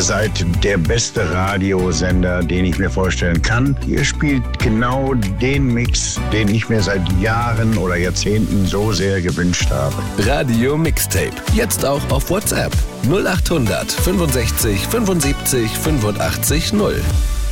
seid der beste Radiosender, den ich mir vorstellen kann. Ihr spielt genau den Mix, den ich mir seit Jahren oder Jahrzehnten so sehr gewünscht habe. Radio Mixtape. Jetzt auch auf WhatsApp. 0800 65 75 85 0.